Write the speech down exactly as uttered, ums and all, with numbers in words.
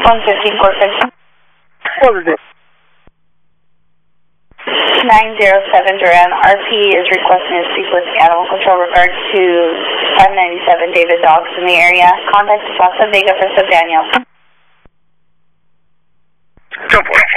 one fifteen Corpus. What is it? nine zero seven Duran. R P is requesting to speak with Animal Control regard to five ninety-seven David dogs in the area. Contact Plaza Vega for Sub Daniel. Go for it.